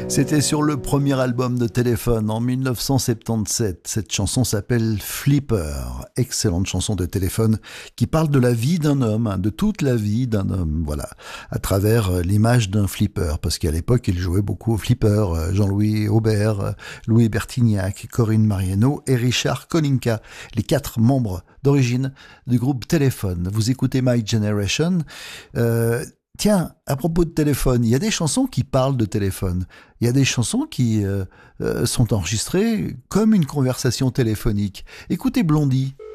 C'était sur le premier album de Téléphone en 1977. Cette chanson s'appelle Flipper. Excellente chanson de Téléphone qui parle de la vie d'un homme, de toute la vie d'un homme, voilà, à travers l'image d'un flipper. Parce qu'à l'époque, il jouait beaucoup au flipper. Jean-Louis Aubert, Louis Bertignac, Corinne Mariano et Richard Kolinka, les 4 membres d'origine du groupe Téléphone. Vous écoutez My Generation. Tiens, à propos de téléphone, il y a des chansons qui parlent de téléphone. Il y a des chansons qui sont enregistrées comme une conversation téléphonique. Écoutez Blondie.